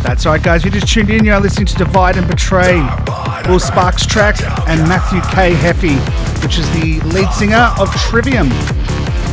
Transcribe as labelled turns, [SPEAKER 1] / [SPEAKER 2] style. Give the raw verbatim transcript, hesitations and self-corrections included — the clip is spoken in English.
[SPEAKER 1] That's right, guys. You just tuned in. You're listening to Divide and Betray, Will Sparks track, and Matthew K. Heffy, which is the lead singer of Trivium.